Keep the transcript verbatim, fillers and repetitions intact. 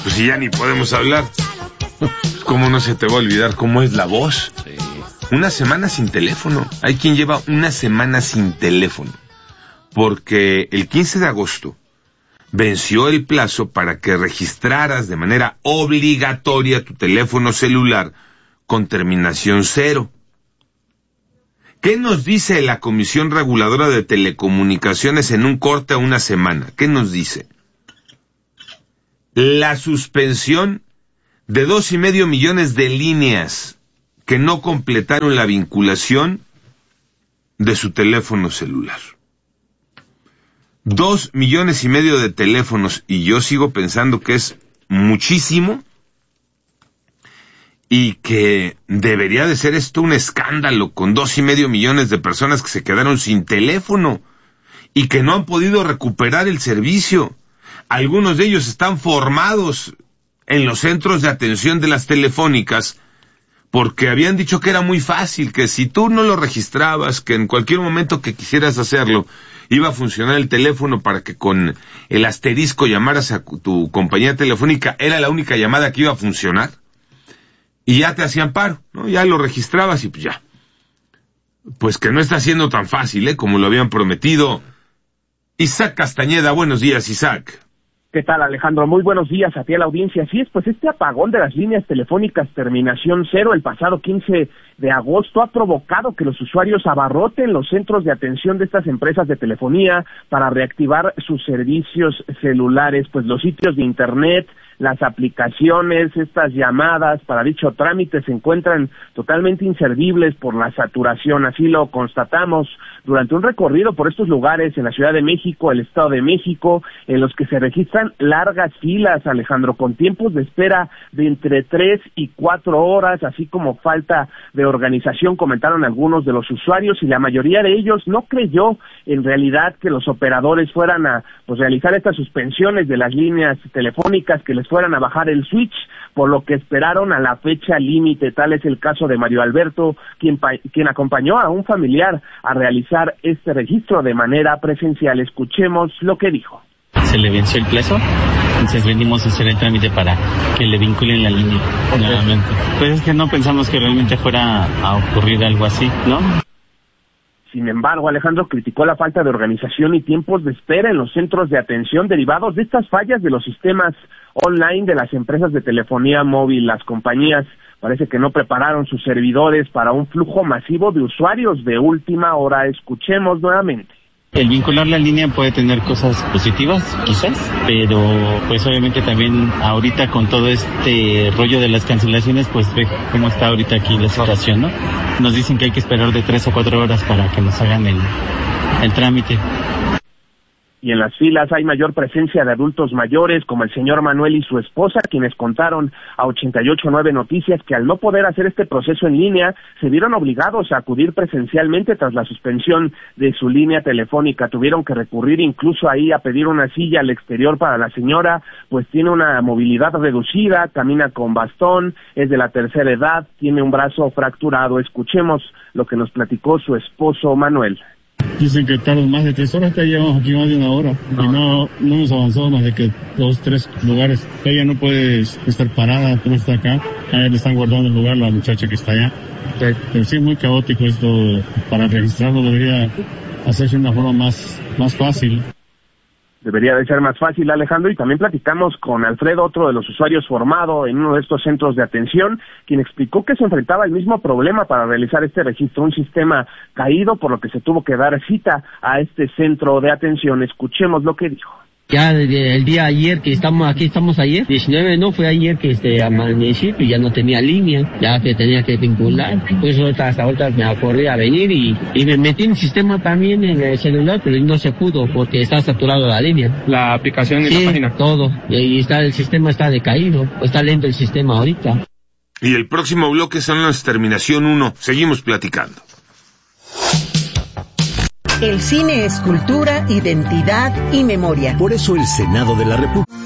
Pues si ya ni podemos hablar, ¿cómo no se te va a olvidar cómo es la voz? Sí. Una semana sin teléfono. Hay quien lleva una semana sin teléfono, porque el quince de agosto venció el plazo para que registraras de manera obligatoria tu teléfono celular con terminación cero. ¿Qué nos dice la Comisión Reguladora de Telecomunicaciones en un corte a una semana? ¿Qué nos dice? La suspensión de dos y medio millones de líneas que no completaron la vinculación de su teléfono celular. Dos millones y medio de teléfonos, y yo sigo pensando que es muchísimo, y que debería de ser esto un escándalo, con dos y medio millones de personas que se quedaron sin teléfono y que no han podido recuperar el servicio. Algunos de ellos están formados en los centros de atención de las telefónicas porque habían dicho que era muy fácil, que si tú no lo registrabas, que en cualquier momento que quisieras hacerlo, iba a funcionar el teléfono para que con el asterisco llamaras a tu compañía telefónica, era la única llamada que iba a funcionar. Y ya te hacían paro, ¿no? Ya lo registrabas y pues ya. Pues que no está siendo tan fácil, ¿eh? Como lo habían prometido. Isaac Castañeda, buenos días, Isaac. ¿Qué tal, Alejandro? Muy buenos días a ti, a la audiencia. Así es, pues este apagón de las líneas telefónicas terminación cero el pasado quince de agosto ha provocado que los usuarios abarroten los centros de atención de estas empresas de telefonía para reactivar sus servicios celulares, pues los sitios de internet, las aplicaciones, estas llamadas para dicho trámite se encuentran totalmente inservibles por la saturación. Así lo constatamos durante un recorrido por estos lugares en la Ciudad de México, el Estado de México, en los que se registran largas filas, Alejandro, con tiempos de espera de entre tres y cuatro horas, así como falta de organización, comentaron algunos de los usuarios, y la mayoría de ellos no creyó en realidad que los operadores fueran a pues realizar estas suspensiones de las líneas telefónicas, que les fueran a bajar el switch, por lo que esperaron a la fecha límite. Tal es el caso de Mario Alberto, quien, quien acompañó a un familiar a realizar este registro de manera presencial. Escuchemos lo que dijo. Se le venció el plazo, entonces venimos a hacer el trámite para que le vinculen la línea nuevamente. Pues es que no pensamos que realmente fuera a ocurrir algo así, ¿no? Sin embargo, Alejandro criticó la falta de organización y tiempos de espera en los centros de atención derivados de estas fallas de los sistemas online de las empresas de telefonía móvil. Las compañías parece que no prepararon sus servidores para un flujo masivo de usuarios de última hora. Escuchemos nuevamente. El vincular la línea puede tener cosas positivas, quizás, pero pues obviamente también ahorita con todo este rollo de las cancelaciones, pues ve cómo está ahorita aquí la situación, ¿no? Nos dicen que hay que esperar de tres o cuatro horas para que nos hagan el, el trámite. Y en las filas hay mayor presencia de adultos mayores, como el señor Manuel y su esposa, quienes contaron a ochenta y ocho punto nueve Noticias que al no poder hacer este proceso en línea, se vieron obligados a acudir presencialmente tras la suspensión de su línea telefónica. Tuvieron que recurrir incluso ahí a pedir una silla al exterior para la señora, pues tiene una movilidad reducida, camina con bastón, es de la tercera edad, tiene un brazo fracturado. Escuchemos lo que nos platicó su esposo Manuel. Dicen que tardan más de tres horas, ya llevamos aquí más de una hora no. y no, no hemos avanzado más de que dos, tres lugares. Ella no puede estar parada, pero está acá. A ella le están guardando el lugar la muchacha que está allá. Sí. Pero sí es muy caótico esto. Para registrarlo debería hacerse de una forma más, más fácil. Debería de ser más fácil, Alejandro, y también platicamos con Alfredo, otro de los usuarios formado en uno de estos centros de atención, quien explicó que se enfrentaba al mismo problema para realizar este registro, un sistema caído, por lo que se tuvo que dar cita a este centro de atención. Escuchemos lo que dijo. Ya desde el día ayer que estamos aquí, estamos ayer, diecinueve, no fue ayer que este amanecí, y ya no tenía línea, ya que tenía que vincular, pues ahorita, hasta ahorita me acordé a venir y, y me metí en el sistema también en el celular, pero no se pudo porque está saturado la línea. La aplicación y sí, la página. Todo, y ahí está, el sistema está decaído, está lento el sistema ahorita. Y el próximo bloque son las terminación uno, seguimos platicando. El cine es cultura, identidad y memoria. Por eso el Senado de la República